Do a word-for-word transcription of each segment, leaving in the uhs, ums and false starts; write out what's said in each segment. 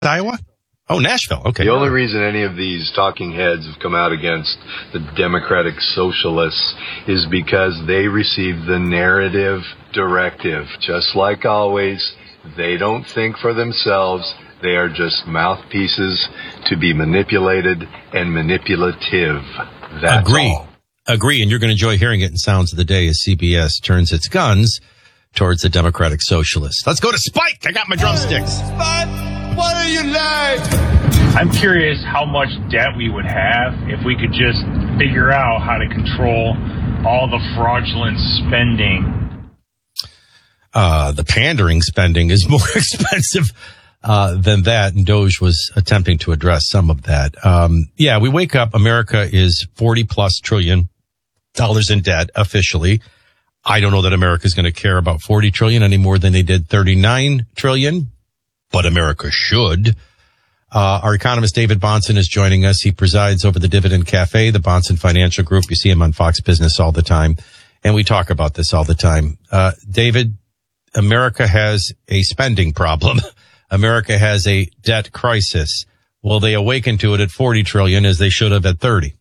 Iowa? Oh, Nashville. Okay. The only reason any of these talking heads have come out against the Democratic Socialists is because they received the narrative directive. Just like always, they don't think for themselves. They are just mouthpieces to be manipulated and manipulative. That's Agree. all. Agree. And you're going to enjoy hearing it in Sounds of the Day as C B S turns its guns towards the Democratic Socialists. Let's go to Spike. I got my drumsticks. Spike, what are you like? I'm curious how much debt we would have if we could just figure out how to control all the fraudulent spending. Uh, the pandering spending is more expensive uh, than that, and Doge was attempting to address some of that. Um, yeah, we wake up, America is forty plus trillion dollars in debt officially. I don't know that America is going to care about forty trillion any more than they did thirty-nine trillion, but America should. Uh, our economist David Bahnsen is joining us. He presides over the Dividend Cafe, the Bahnsen Financial Group. You see him on Fox Business all the time, and we talk about this all the time. Uh, David, America has a spending problem. America has a debt crisis. Will they awaken to it at forty trillion as they should have at thirty?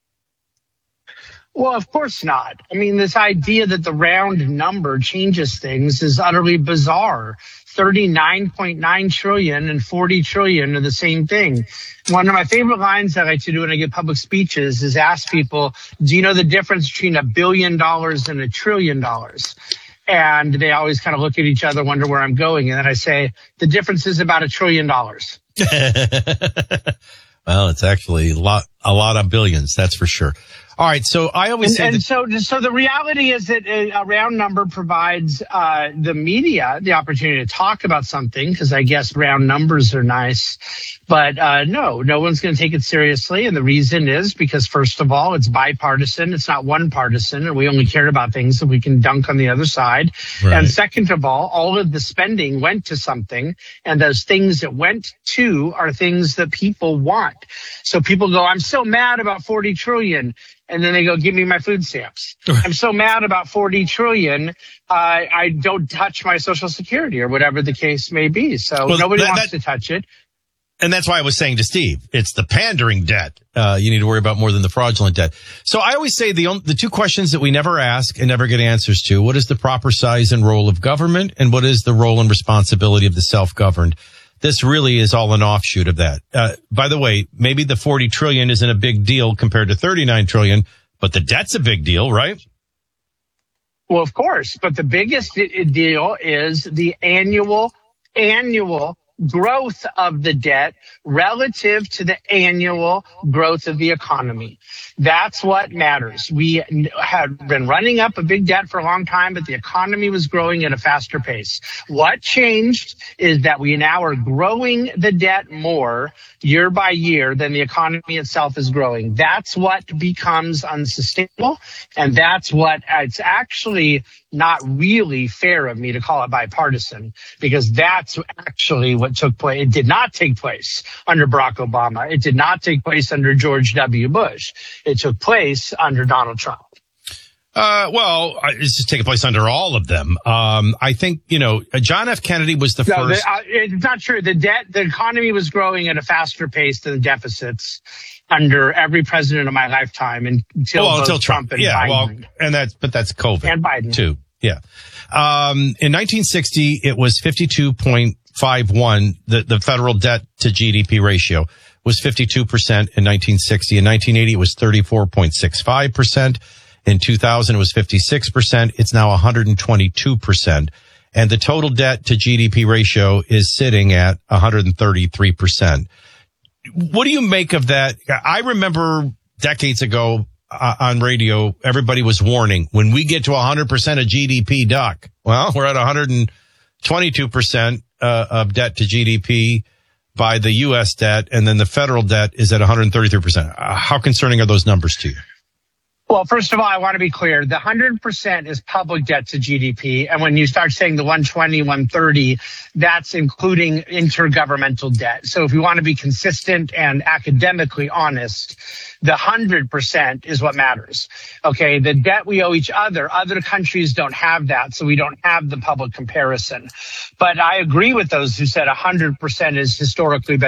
Well, of course not. I mean, this idea that the round number changes things is utterly bizarre. thirty-nine point nine trillion and forty trillion are the same thing. One of my favorite lines I like to do when I give public speeches is ask people, do you know the difference between a billion dollars and a trillion dollars? And they always kind of look at each other, wonder where I'm going. And then I say, the difference is about a trillion dollars. Well, it's actually a lot, a lot of billions. That's for sure. All right. So I always and, say and that- so, so the reality is that a, a round number provides uh, the media the opportunity to talk about something because I guess round numbers are nice. But uh, no, no one's going to take it seriously. And the reason is because, first of all, it's bipartisan. It's not one partisan. And we only care about things that we can dunk on the other side. Right. And second of all, all of the spending went to something. And those things that went to are things that people want. So people go, I'm so mad about forty trillion. And then they go, give me my food stamps. I'm so mad about forty trillion. Uh, I don't touch my Social Security or whatever the case may be. So well, nobody that, wants that, to touch it. And that's why I was saying to Steve, it's the pandering debt. Uh, you need to worry about more than the fraudulent debt. So I always say the, the two questions that we never ask and never get answers to, what is the proper size and role of government? And what is the role and responsibility of the self-governed? This really is all an offshoot of that. Uh, by the way, maybe the forty trillion isn't a big deal compared to thirty-nine trillion, but the debt's a big deal, right? Well, of course. But the biggest deal is the annual, annual growth of the debt relative to the annual growth of the economy. That's what matters. We had been running up a big debt for a long time, but the economy was growing at a faster pace. What changed is that we now are growing the debt more year by year than the economy itself is growing. That's what becomes unsustainable, and that's what it's actually not really fair of me to call it bipartisan, because that's actually what took place. It did not take place under Barack Obama. It did not take place under George W. Bush. It took place under Donald Trump. Uh, well, it's just taking place under all of them. Um, I think, you know, John F. Kennedy was the no, first. The, uh, it's not true. The debt, the economy was growing at a faster pace than the deficits under every president of my lifetime until, well, until Trump, Trump and yeah, Biden. well, and that's, but that's COVID. And Biden. Too. Yeah. Um, in nineteen sixty, it was fifty-two point five one. The, the federal debt to G D P ratio was fifty-two percent in nineteen sixty. In nineteen eighty, it was thirty-four point six five percent. In two thousand, it was fifty-six percent. It's now one hundred twenty-two percent. And the total debt to G D P ratio is sitting at one hundred thirty-three percent. What do you make of that? I remember decades ago uh, on radio, everybody was warning, when we get to one hundred percent of G D P, Doc, well, we're at one hundred twenty-two percent uh, of debt to G D P by the U S debt, and then the federal debt is at one hundred thirty-three percent. Uh, how concerning are those numbers to you? Well, first of all, I want to be clear. The one hundred percent is public debt to G D P. And when you start saying the one twenty, one thirty, that's including intergovernmental debt. So if we want to be consistent and academically honest, the one hundred percent is what matters. Okay, the debt we owe each other, other countries don't have that, so we don't have the public comparison. But I agree with those who said one hundred percent is historically better.